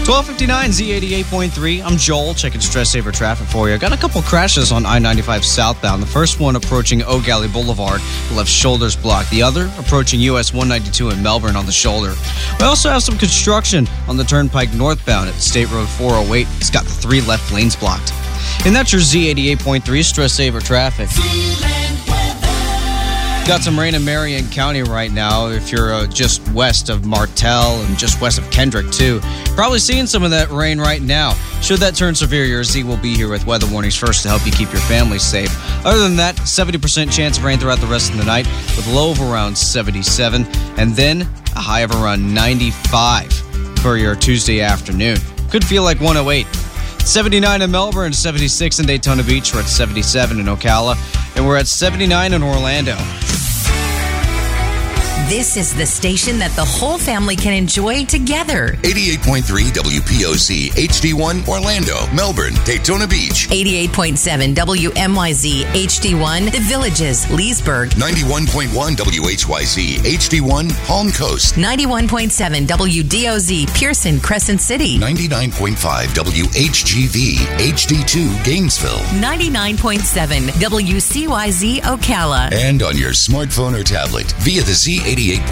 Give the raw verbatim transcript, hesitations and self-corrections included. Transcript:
twelve fifty-nine Z eighty-eight point three. I'm Joel, checking Stress Saver traffic for you. Got a couple crashes on I ninety-five southbound. The first one approaching O'Galley Boulevard, left shoulder's blocked. The other approaching U S one ninety-two in Melbourne on the shoulder. We also have some construction on the Turnpike northbound at State Road four oh eight. It's got the three left lanes blocked. And that's your Z eighty-eight point three Stress Saver traffic. Got some rain in Marion County right now if you're uh, just west of Martell and just west of Kendrick, too. Probably seeing some of that rain right now. Should that turn severe, your Z will be here with weather warnings first to help you keep your family safe. Other than that, seventy percent chance of rain throughout the rest of the night with a low of around seventy-seven and then a high of around ninety-five for your Tuesday afternoon. Could feel like one oh eight. seventy-nine in Melbourne, seventy-six in Daytona Beach. We're at seventy-seven in Ocala, and we're at seventy-nine in Orlando. This is the station that the whole family can enjoy together. eighty-eight point three W P O C H D one Orlando, Melbourne, Daytona Beach. eighty-eight point seven W M Y Z H D one The Villages, Leesburg. ninety-one point one W H Y Z H D one Palm Coast. ninety-one point seven W D O Z Pearson, Crescent City. ninety-nine point five W H G V H D two Gainesville. ninety-nine point seven W C Y Z Ocala. And on your smartphone or tablet via the Z eighty-eight point